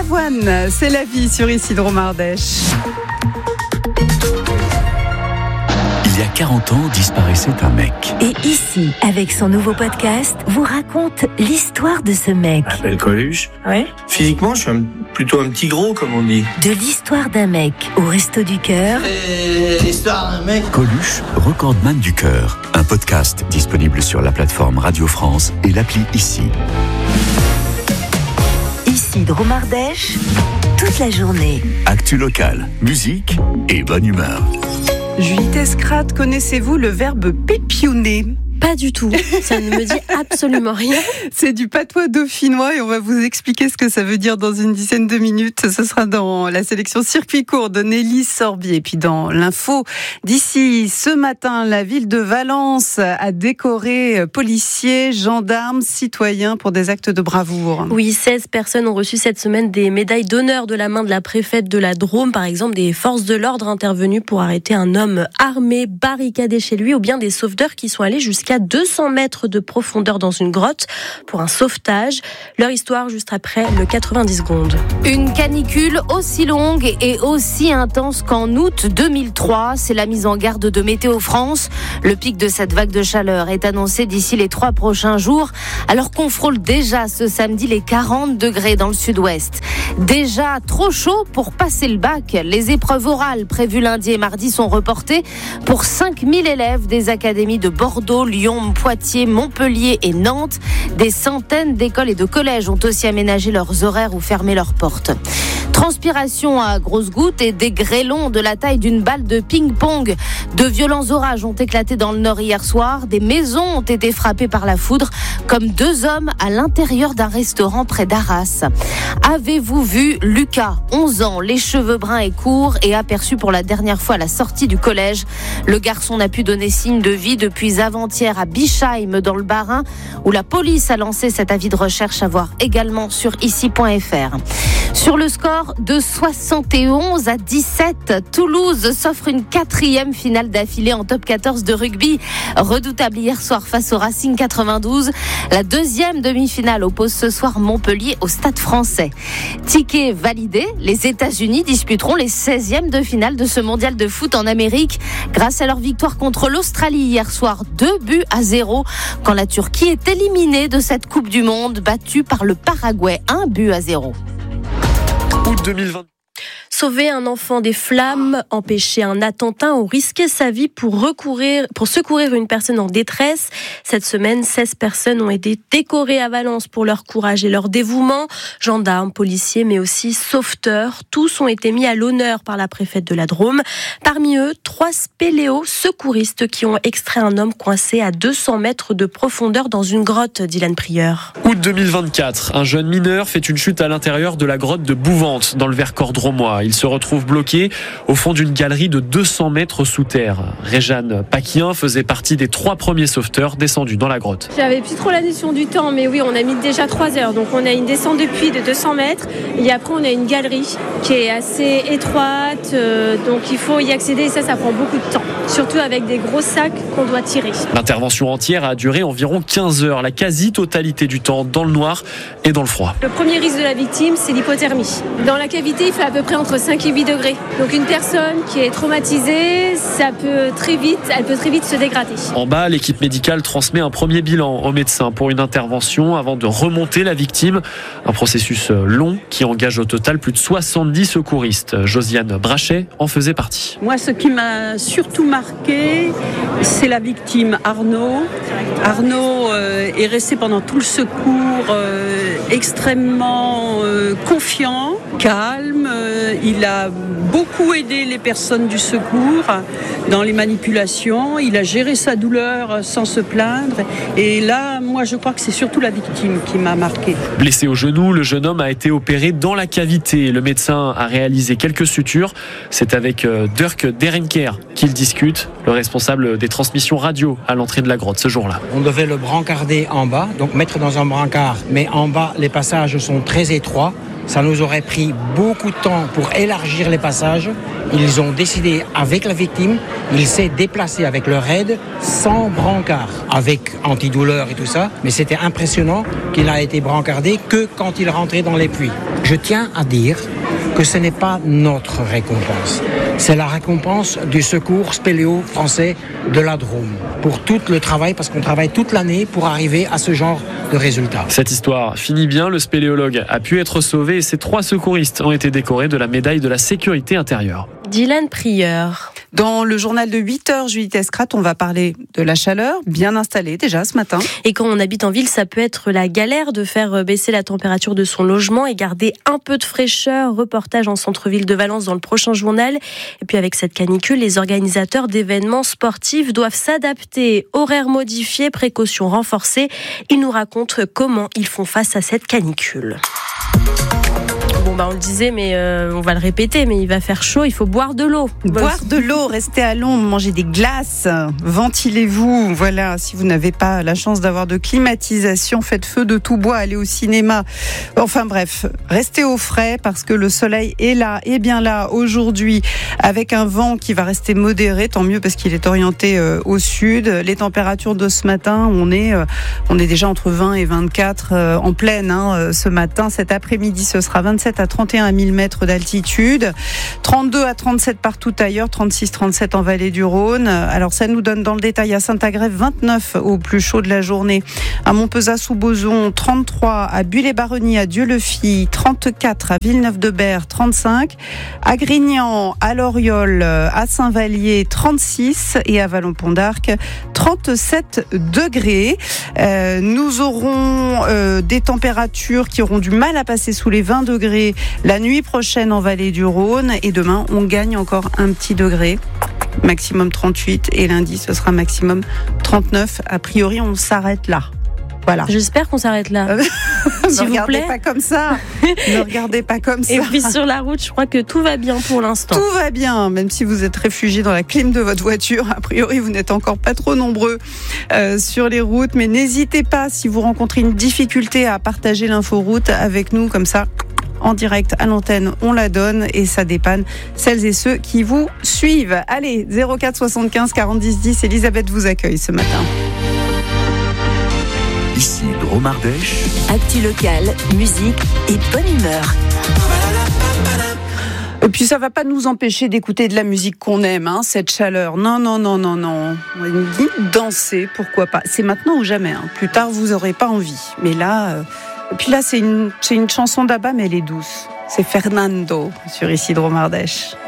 Balavoine, c'est la vie sur Ici Drôme Ardèche. Il y a 40 ans, disparaissait un mec. Et ici, avec son nouveau podcast, vous raconte l'histoire de ce mec. Je m'appelle Coluche. Ouais. Physiquement, je suis plutôt un petit gros, comme on dit. De l'histoire d'un mec au Resto du Cœur. Et l'histoire d'un mec. Coluche, recordman du cœur. Un podcast disponible sur la plateforme Radio France et l'appli Ici. Ici Drôme Ardèche, toute la journée. Actu locale, musique et bonne humeur. Julie Tescrate, connaissez-vous le verbe pépionner ? Pas du tout, ça ne me dit absolument rien. C'est du patois dauphinois et on va vous expliquer ce que ça veut dire dans une dizaine de minutes. Ce sera dans la sélection Circuit court de Nelly Sorbier. Et puis dans l'info d'ici, ce matin, la ville de Valence a décoré policiers, gendarmes, citoyens pour des actes de bravoure. Oui, 16 personnes ont reçu cette semaine des médailles d'honneur de la main de la préfète de la Drôme, par exemple des forces de l'ordre intervenues pour arrêter un homme armé, barricadé chez lui, ou bien des sauveteurs qui sont allés jusqu'à 200 mètres de profondeur dans une grotte pour un sauvetage. Leur histoire juste après le 90 secondes. Une canicule aussi longue et aussi intense qu'en août 2003. C'est la mise en garde de Météo France. Le pic de cette vague de chaleur est annoncé d'ici les 3 prochains jours, alors qu'on frôle déjà ce samedi les 40 degrés dans le sud-ouest. Déjà trop chaud pour passer le bac. Les épreuves orales prévues lundi et mardi sont reportées pour 5000 élèves des académies de Bordeaux, Lyon, Poitiers, Montpellier et Nantes. Des centaines d'écoles et de collèges ont aussi aménagé leurs horaires ou fermé leurs portes. Transpiration à grosses gouttes et des grêlons de la taille d'une balle de ping-pong. De violents orages ont éclaté dans le nord hier soir. Des maisons ont été frappées par la foudre, comme 2 hommes à l'intérieur d'un restaurant près d'Arras. Avez-vous vu Lucas, 11 ans, les cheveux bruns et courts, et aperçu pour la dernière fois à la sortie du collège? Le garçon n'a pu donner signe de vie depuis avant-hier à Bischheim, dans le Bas-Rhin, où la police a lancé cet avis de recherche, à voir également sur ici.fr. Sur le score de 71 à 17, Toulouse s'offre une 4e finale d'affilée en top 14 de rugby. Redoutable hier soir face au Racing 92. La 2e demi-finale oppose ce soir Montpellier au Stade Français. Ticket validé, les États-Unis disputeront les 16e de finale de ce mondial de foot en Amérique grâce à leur victoire contre l'Australie hier soir, 2-0, quand la Turquie est éliminée de cette Coupe du Monde, battue par le Paraguay, 1-0. Août 2020. Sauver un enfant des flammes, empêcher un attentat ou risquer sa vie pour secourir une personne en détresse. Cette semaine, 16 personnes ont été décorées à Valence pour leur courage et leur dévouement. Gendarmes, policiers, mais aussi sauveteurs. Tous ont été mis à l'honneur par la préfète de la Drôme. Parmi eux, 3 spéléos secouristes qui ont extrait un homme coincé à 200 mètres de profondeur dans une grotte, Dylan Prieur. Août 2024, un jeune mineur fait une chute à l'intérieur de la grotte de Bouvante, dans le Vercors drômois. Il se retrouve bloqué au fond d'une galerie de 200 mètres sous terre. Réjeanne Paquien faisait partie des 3 premiers sauveteurs descendus dans la grotte. J'avais plus trop la notion du temps, mais oui, on a mis déjà 3 heures. Donc on a une descente de puits de 200 mètres et après on a une galerie qui est assez étroite, donc il faut y accéder et ça prend beaucoup de temps. Surtout avec des gros sacs qu'on doit tirer. L'intervention entière a duré environ 15 heures, la quasi-totalité du temps dans le noir et dans le froid. Le premier risque de la victime, c'est l'hypothermie. Dans la cavité, il fait à peu près entre 5 et 8 degrés. Donc une personne qui est traumatisée, elle peut très vite se dégrader. En bas, l'équipe médicale transmet un premier bilan au médecin pour une intervention avant de remonter la victime. Un processus long qui engage au total plus de 70 secouristes. Josiane Brachet en faisait partie. Moi, ce qui m'a surtout marqué, c'est la victime Arnaud. Arnaud est resté pendant tout le secours extrêmement confiant, calme. Il a beaucoup aidé les personnes du secours dans les manipulations. Il a géré sa douleur sans se plaindre. Et là, moi, je crois que c'est surtout la victime qui m'a marqué. Blessé au genou, le jeune homme a été opéré dans la cavité. Le médecin a réalisé quelques sutures. C'est avec Dirk Derenker qu'il discute, le responsable des transmissions radio à l'entrée de la grotte ce jour-là. On devait le brancarder en bas, donc mettre dans un brancard. Mais en bas, les passages sont très étroits. Ça nous aurait pris beaucoup de temps pour élargir les passages. Ils ont décidé avec la victime, il s'est déplacé avec leur aide sans brancard, avec antidouleur et tout ça. Mais c'était impressionnant qu'il n'a été brancardé que quand il rentrait dans les puits. Je tiens à dire que ce n'est pas notre récompense. C'est la récompense du secours spéléo français de la Drôme. Pour tout le travail, parce qu'on travaille toute l'année pour arriver à ce genre de résultat. Cette histoire finit bien, le spéléologue a pu être sauvé et ses 3 secouristes ont été décorés de la médaille de la sécurité intérieure. Dylan Prieur. Dans le journal de 8h, Julie Tescrat, on va parler de la chaleur, bien installée déjà ce matin. Et quand on habite en ville, ça peut être la galère de faire baisser la température de son logement et garder un peu de fraîcheur. Reportage en centre-ville de Valence dans le prochain journal. Et puis avec cette canicule, les organisateurs d'événements sportifs doivent s'adapter. Horaires modifiés, précautions renforcées. Ils nous racontent comment ils font face à cette canicule. On le disait, mais on va le répéter, mais il va faire chaud, il faut boire de l'eau. Boire de l'eau, rester à l'ombre, manger des glaces, ventilez-vous. Voilà, si vous n'avez pas la chance d'avoir de climatisation, faites feu de tout bois, allez au cinéma. Enfin bref, restez au frais parce que le soleil est là, et bien là aujourd'hui, avec un vent qui va rester modéré, tant mieux parce qu'il est orienté au sud. Les températures de ce matin, on est déjà entre 20 et 24 en pleine ce matin. Cet après-midi, ce sera 27 à 31 à 1000 mètres d'altitude, 32 à 37 partout ailleurs, 36, 37 en vallée du Rhône. Alors ça nous donne dans le détail à Saint-Agrève 29 au plus chaud de la journée, à Montpezat-sous-Bozon 33, à Bulle-et-Baronnie, à Dieu-le-Fille 34, à Villeneuve-de-Berg 35, à Grignan, à Loriol, à Saint-Vallier 36 et à Vallon-Pont d'Arc 37 degrés. Nous aurons des températures qui auront du mal à passer sous les 20 degrés la nuit prochaine en vallée du Rhône et demain on gagne encore un petit degré, maximum 38 et lundi ce sera maximum 39. A priori on s'arrête là. Voilà. J'espère qu'on s'arrête là. S'il vous plaît. Pas comme ça. Ne regardez pas comme ça. Et puis sur la route, je crois que tout va bien pour l'instant. Tout va bien, même si vous êtes réfugié dans la clim de votre voiture. A priori, vous n'êtes encore pas trop nombreux sur les routes. Mais n'hésitez pas, si vous rencontrez une difficulté, à partager l'inforoute avec nous. Comme ça, en direct à l'antenne, on la donne et ça dépanne celles et ceux qui vous suivent. Allez, 04 75 40 10 10, Elisabeth vous accueille ce matin. Ici Drôme Ardèche. Actu local, musique et bonne humeur. Et puis ça va pas nous empêcher d'écouter de la musique qu'on aime, cette chaleur. Non. On va danser, pourquoi pas. C'est maintenant ou jamais. Plus tard, vous aurez pas envie. Mais là, puis là, c'est une chanson d'Abba, mais elle est douce. C'est Fernando sur Ici Drôme Ardèche.